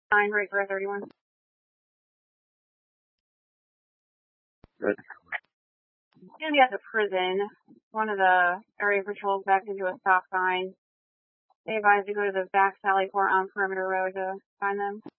Fine, right for 31. Good. Gonna be at the prison. One of the area patrols backed into a stop sign. They advised to go to the back Sally Port on Perimeter Road to find them.